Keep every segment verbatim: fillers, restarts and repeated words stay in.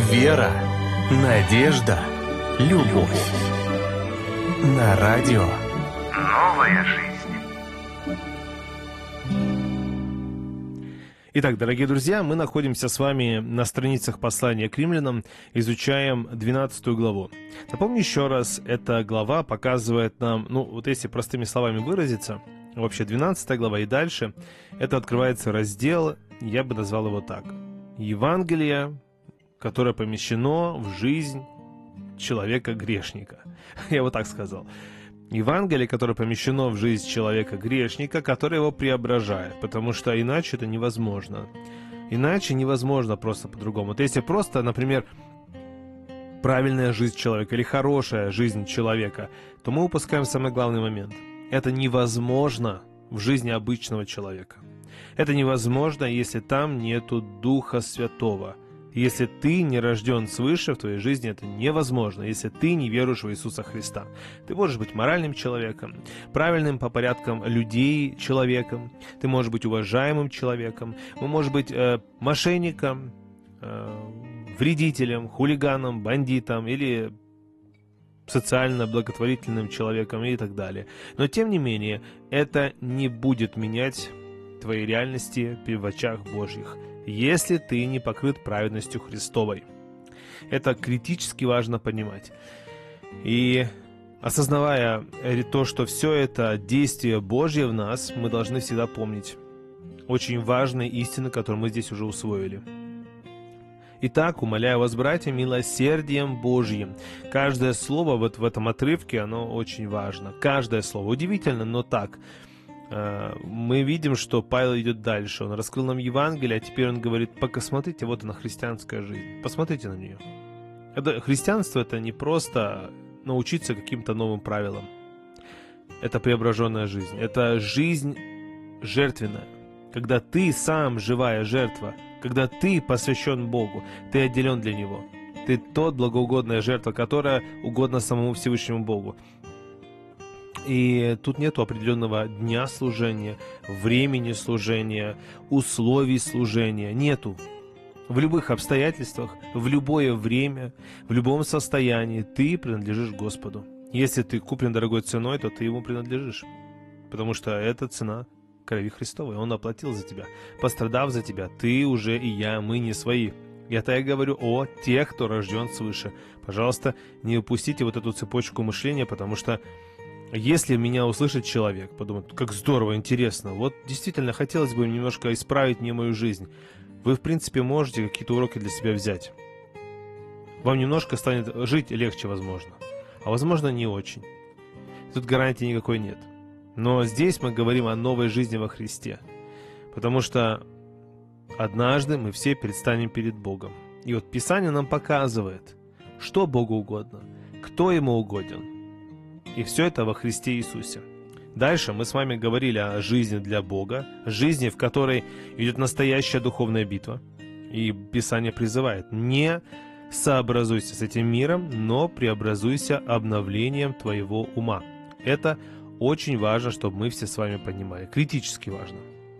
Вера, надежда, любовь. На радио Новая жизнь. Итак, дорогие друзья, мы находимся с вами на страницах послания к римлянам, изучаем двенадцатую главу. Напомню еще раз, эта глава показывает нам, ну вот если простыми словами выразиться, вообще двенадцатая глава и дальше, это открывается раздел, я бы назвал его так: Евангелие, которое помещено в жизнь человека-грешника. Я вот так сказал. Евангелие, которое помещено в жизнь человека-грешника, которое его преображает, потому что иначе это невозможно. Иначе невозможно просто по-другому. Вот если просто, например, правильная жизнь человека или хорошая жизнь человека, то мы упускаем самый главный момент. Это невозможно в жизни обычного человека. Это невозможно, если там нету Духа Святого. Если ты не рожден свыше, в твоей жизни это невозможно, если ты не веруешь в Иисуса Христа. Ты можешь быть моральным человеком, правильным по порядкам людей человеком, ты можешь быть уважаемым человеком, вы можешь быть э, мошенником, э, вредителем, хулиганом, бандитом или социально благотворительным человеком и так далее. Но тем не менее, это не будет менять твоей реальности в очах Божьих, если ты не покрыт праведностью Христовой. Это критически важно понимать. И осознавая то, что все это действие Божье в нас, мы должны всегда помнить очень важные истины, которые мы здесь уже усвоили. Итак, умоляю вас, братья, милосердием Божьим. Каждое слово вот в этом отрывке, оно очень важно. Каждое слово. Удивительно, но так. Мы видим, что Павел идет дальше. Он раскрыл нам Евангелие, а теперь он говорит: пока смотрите, вот она, христианская жизнь. Посмотрите на нее. Это, христианство — это не просто научиться каким-то новым правилам. Это преображенная жизнь. Это жизнь жертвенная. Когда ты сам живая жертва, когда ты посвящен Богу, ты отделен для Него. Ты тот благоугодная жертва, которая угодна самому Всевышнему Богу. И тут нету определенного дня служения, времени служения, условий служения. Нету. В любых обстоятельствах, в любое время, в любом состоянии ты принадлежишь Господу. Если ты куплен дорогой ценой, то ты Ему принадлежишь. Потому что это цена крови Христовой. Он оплатил за тебя. Пострадав за тебя, ты уже и я, мы не свои. Я-то я говорю о тех, кто рожден свыше. Пожалуйста, не упустите вот эту цепочку мышления, потому что если меня услышит человек, подумает: как здорово, интересно, вот действительно хотелось бы немножко исправить мне мою жизнь, вы, в принципе, можете какие-то уроки для себя взять. Вам немножко станет жить легче, возможно, а возможно, не очень. Тут гарантии никакой нет. Но здесь мы говорим о новой жизни во Христе, потому что однажды мы все предстанем перед Богом. И вот Писание нам показывает, что Богу угодно, кто Ему угоден. И все это во Христе Иисусе. Дальше мы с вами говорили о жизни для Бога, жизни, в которой идет настоящая духовная битва. И Писание призывает: не сообразуйся с этим миром, но преобразуйся обновлением твоего ума. Это очень важно, чтобы мы все с вами понимали. Критически важно.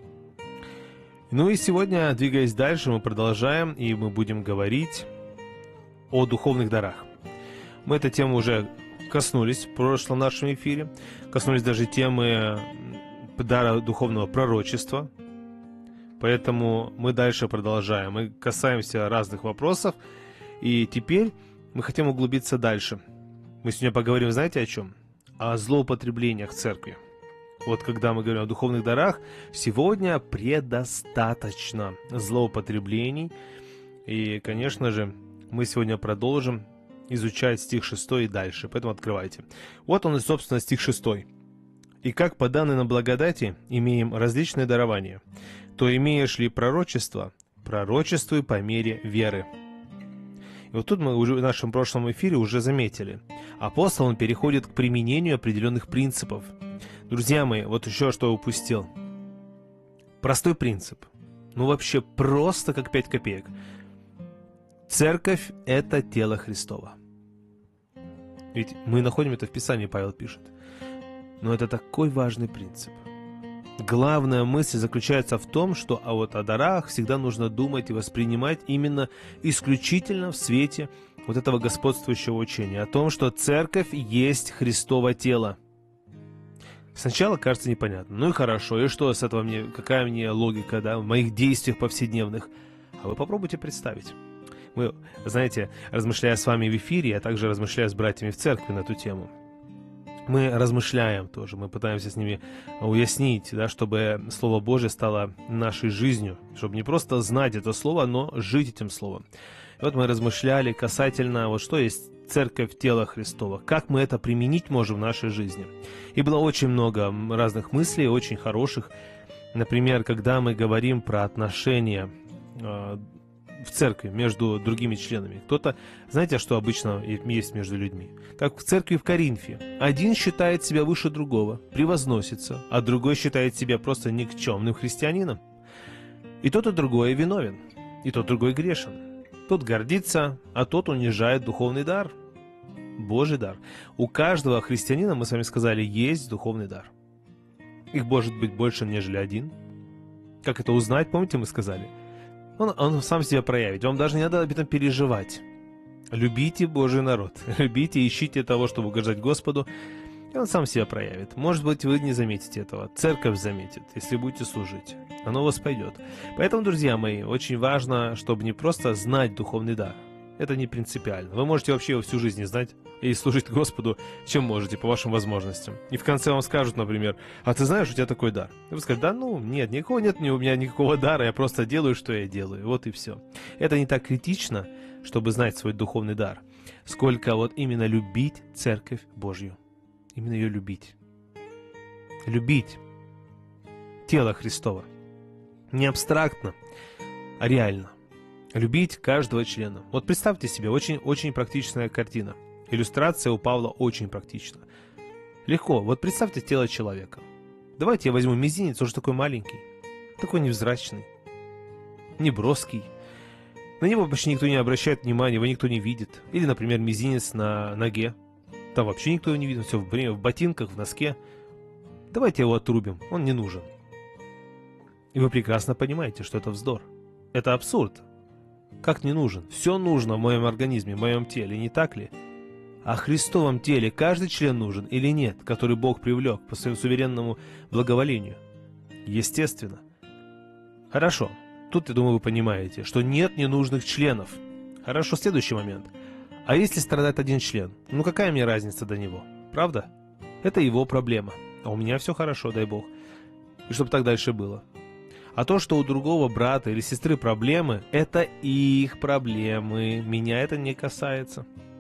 Ну и сегодня, двигаясь дальше, мы продолжаем, и мы будем говорить о духовных дарах. Мы эту тему уже коснулись в прошлом нашем эфире, коснулись даже темы дара духовного пророчества, поэтому мы дальше продолжаем, мы касаемся разных вопросов, и теперь мы хотим углубиться дальше. Мы сегодня поговорим, знаете, о чем? О злоупотреблениях церкви. Вот когда мы говорим о духовных дарах, сегодня предостаточно злоупотреблений, и, конечно же, мы сегодня продолжим изучать стих шестой и дальше, поэтому открывайте. Вот он и, собственно, стих шестой. «И как по данной нам благодати имеем различные дарования, то имеешь ли пророчество, пророчествуй по мере веры». И вот тут мы уже в нашем прошлом эфире уже заметили. Апостол, он переходит к применению определенных принципов. Друзья мои, вот еще что упустил. Простой принцип. Ну вообще просто как пять копеек. Церковь – это тело Христово. Ведь мы находим это в Писании, Павел пишет. Но это такой важный принцип. Главная мысль заключается в том, что а вот о дарах всегда нужно думать и воспринимать именно исключительно в свете вот этого господствующего учения, о том, что церковь есть Христово тело. Сначала кажется непонятно. Ну и хорошо, и что с этого мне, какая мне логика, да, в моих действиях повседневных? А вы попробуйте представить. Мы, знаете, размышляя с вами в эфире, я также размышляю с братьями в церкви на эту тему. Мы размышляем тоже, мы пытаемся с ними уяснить, да, чтобы Слово Божие стало нашей жизнью, чтобы не просто знать это Слово, но жить этим Словом. И вот мы размышляли касательно, вот что есть церковь тела Христова, как мы это применить можем в нашей жизни. И было очень много разных мыслей, очень хороших. Например, когда мы говорим про отношения э, в церкви между другими членами. Кто-то, знаете, что обычно есть между людьми? Как в церкви в Коринфе. Один считает себя выше другого, превозносится, а другой считает себя просто никчемным христианином. И тот и другой виновен, и тот другой грешен. Тот гордится, а тот унижает духовный дар, Божий дар. У каждого христианина, мы с вами сказали, есть духовный дар. Их может быть больше, нежели один. Как это узнать, помните, мы сказали? Он, он сам себя проявит. Вам даже не надо об этом переживать. Любите Божий народ. Любите, ищите того, чтобы угождать Господу. И он сам себя проявит. Может быть, вы не заметите этого. Церковь заметит, если будете служить. Оно у вас пойдет. Поэтому, друзья мои, очень важно, чтобы не просто знать духовный дар. Это не принципиально. Вы можете вообще его всю жизнь не знать и служить Господу, чем можете, по вашим возможностям. И в конце вам скажут, например, а ты знаешь, у тебя такой дар. И вы скажете, да ну, нет, никакого нет у меня никакого дара, я просто делаю, что я делаю. Вот и все. Это не так критично, чтобы знать свой духовный дар, сколько вот именно любить Церковь Божью. Именно ее любить. Любить тело Христово. Не абстрактно, а реально. Любить каждого члена. Вот представьте себе, очень-очень практичная картина. Иллюстрация у Павла очень практична. Легко. Вот представьте тело человека. Давайте я возьму мизинец, он же такой маленький, такой невзрачный, неброский. На него почти никто не обращает внимания, его никто не видит. Или, например, мизинец на ноге. Там вообще никто его не видит, все в, в ботинках, в носке. Давайте его отрубим, он не нужен. И вы прекрасно понимаете, что это вздор. Это абсурд. Как не нужен? Все нужно в моем организме, в моем теле, не так ли? А в Христовом теле каждый член нужен или нет, который Бог привлек по своему суверенному благоволению? Естественно. Хорошо. Тут, я думаю, вы понимаете, что нет ненужных членов. Хорошо, следующий момент. А если страдает один член? Ну какая мне разница до него? Правда? Это его проблема. А у меня все хорошо, дай Бог. И чтобы так дальше было. А то, что у другого брата или сестры проблемы, это их проблемы. Меня это не касается.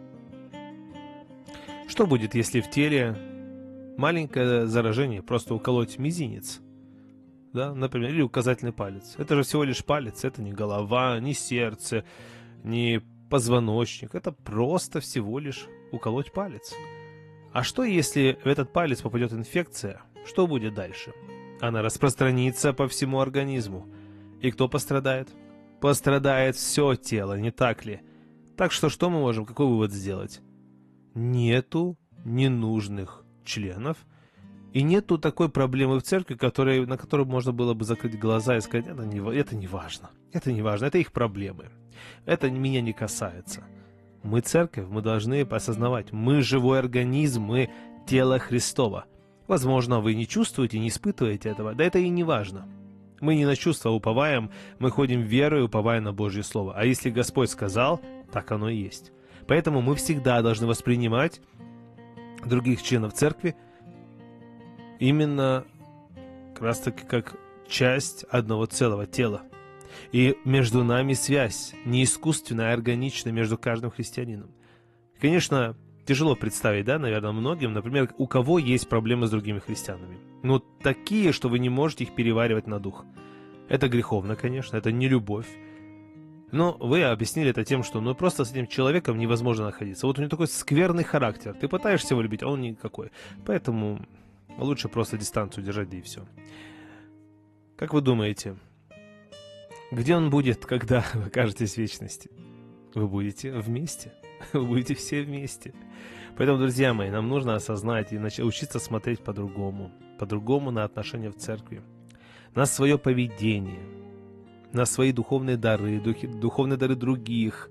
Что будет, если в теле маленькое заражение, просто уколоть мизинец? Да, например, или указательный палец. Это же всего лишь палец, это не голова, не сердце, не позвоночник. Это просто всего лишь уколоть палец. А что, если в этот палец попадет инфекция? Что будет дальше? Она распространится по всему организму. И кто пострадает? Пострадает все тело, не так ли? Так что что мы можем, какой вывод сделать? Нету ненужных членов. И нету такой проблемы в церкви, которой, на которую можно было бы закрыть глаза и сказать, это не, это не важно. Это не важно, это их проблемы. Это меня не касается. Мы церковь, мы должны осознавать, мы живой организм, мы тело Христово. Возможно, вы не чувствуете, не испытываете этого, да это и не важно. Мы не на чувства уповаем, мы ходим верой, уповая на Божье Слово. А если Господь сказал, так оно и есть. Поэтому мы всегда должны воспринимать других членов церкви именно как раз таки как часть одного целого тела. И между нами связь, не искусственная, а органичная между каждым христианином. Конечно, тяжело представить, да, наверное, многим, например, у кого есть проблемы с другими христианами. Ну, такие, что вы не можете их переваривать на дух. Это греховно, конечно, это не любовь. Но вы объяснили это тем, что ну просто с этим человеком невозможно находиться. Вот у него такой скверный характер. Ты пытаешься его любить, а он никакой. Поэтому лучше просто дистанцию держать, да и все. Как вы думаете, где он будет, когда вы окажетесь в вечности? Вы будете вместе. Вы будете все вместе. Поэтому, друзья мои, нам нужно осознать и начать учиться смотреть по-другому. по-другому на отношения в церкви, на свое поведение, на свои духовные дары, духи, духовные дары других.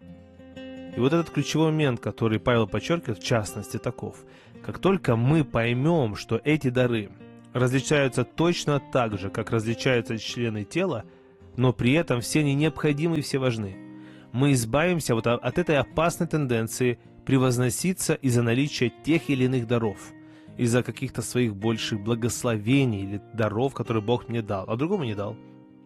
И вот этот ключевой момент, который Павел подчеркивает, в частности, таков. Как только мы поймем, что эти дары различаются точно так же, как различаются члены тела, но при этом все они необходимы и все важны, мы избавимся вот от этой опасной тенденции превозноситься из-за наличия тех или иных даров, из-за каких-то своих больших благословений или даров, которые Бог мне дал, а другому не дал.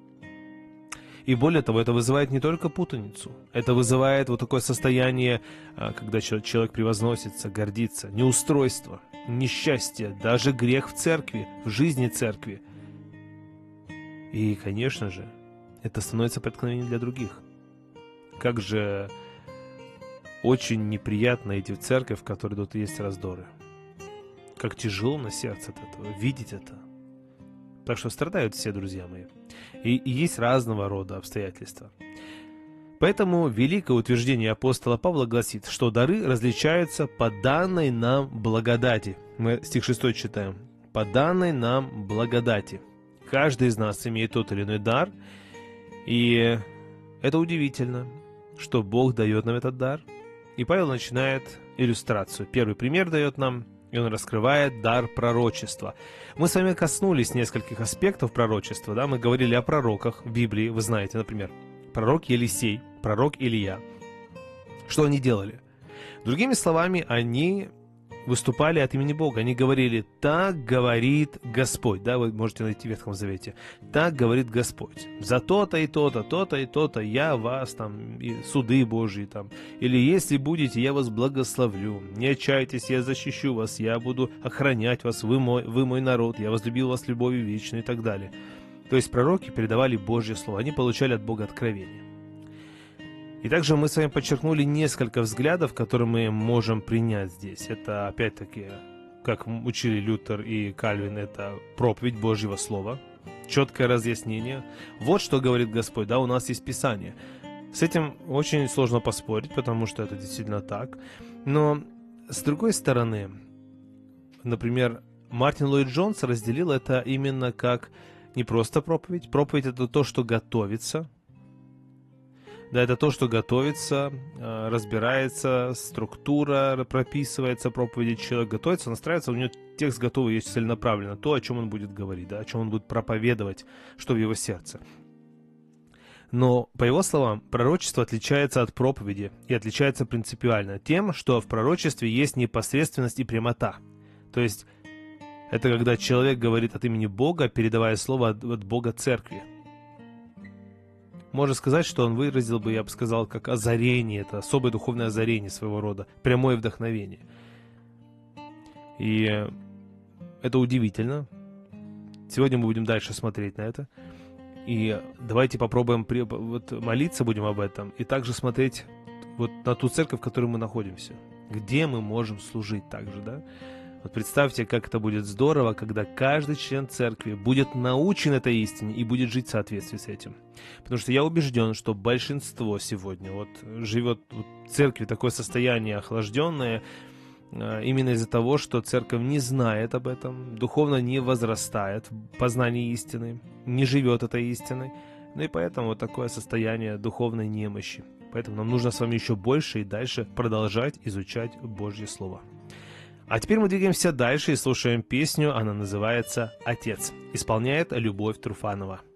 И более того, это вызывает не только путаницу, это вызывает вот такое состояние, когда человек превозносится, гордится, неустройство, несчастье, даже грех в церкви, в жизни церкви. И, конечно же, это становится преткновением для других. Как же очень неприятно идти в церковь, в которой тут есть раздоры. Как тяжело на сердце от этого, видеть это. Так что страдают все, друзья мои. И, и есть разного рода обстоятельства. Поэтому великое утверждение апостола Павла гласит, что дары различаются по данной нам благодати. Мы стих шестой читаем. По данной нам благодати. Каждый из нас имеет тот или иной дар. И это удивительно, что Бог дает нам этот дар. И Павел начинает иллюстрацию. Первый пример дает нам, и он раскрывает дар пророчества. Мы с вами коснулись нескольких аспектов пророчества. Да? Мы говорили о пророках в Библии. Вы знаете, например, пророк Елисей, пророк Илия. Что они делали? Другими словами, они выступали от имени Бога. Они говорили: «Так говорит Господь». Да, вы можете найти в Ветхом Завете. «Так говорит Господь. За то-то и то-то, то-то и то-то я вас там, и суды Божьи там. Или если будете, я вас благословлю. Не отчайтесь, я защищу вас, я буду охранять вас, вы мой, вы мой народ, я возлюбил вас любовью вечной» и так далее. То есть пророки передавали Божье Слово. Они получали от Бога откровение. И также мы с вами подчеркнули несколько взглядов, которые мы можем принять здесь. Это, опять-таки, как учили Лютер и Кальвин, это проповедь Божьего Слова, четкое разъяснение. Вот что говорит Господь, да, у нас есть Писание. С этим очень сложно поспорить, потому что это действительно так. Но, с другой стороны, например, Мартин Ллойд-Джонс разделил это именно как не просто проповедь. Проповедь — это то, что готовится. Да, это то, что готовится, разбирается, структура прописывается, проповеди, человек готовится, настраивается, у него текст готовый, есть целенаправленно, то, о чем он будет говорить, да, о чем он будет проповедовать, что в его сердце. Но, по его словам, пророчество отличается от проповеди и отличается принципиально тем, что в пророчестве есть непосредственность и прямота. То есть, это когда человек говорит от имени Бога, передавая слово от, от Бога церкви. Можно сказать, что он выразил бы, я бы сказал, как озарение, это особое духовное озарение своего рода, прямое вдохновение. И это удивительно. Сегодня мы будем дальше смотреть на это. И давайте попробуем вот, молиться будем об этом, и также смотреть вот на ту церковь, в которой мы находимся, где мы можем служить также, да? Вот представьте, как это будет здорово, когда каждый член церкви будет научен этой истине и будет жить в соответствии с этим. Потому что я убежден, что большинство сегодня вот живет в церкви такое состояние охлажденное, именно из-за того, что церковь не знает об этом, духовно не возрастает в познании истины, не живет этой истиной. Ну и поэтому вот такое состояние духовной немощи. Поэтому нам нужно с вами еще больше и дальше продолжать изучать Божье Слово. А теперь мы двигаемся дальше и слушаем песню, она называется «Отец». Исполняет Любовь Труфанова.